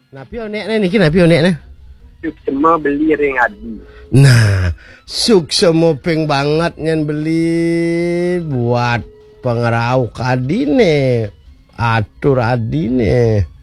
Nah, pionek nih, kena pionek nih. Suk semua beli ring adi. Nah, suk semua peng banget nyen beli buat pengerau kadine, atur adine.